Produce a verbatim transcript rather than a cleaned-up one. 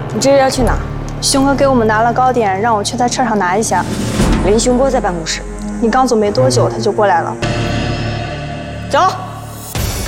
你这是要去哪？ 熊哥给我们拿了糕点，让我去他车上拿一下。 林雄波在办公室。 你刚走没多久，他就过来了。 走。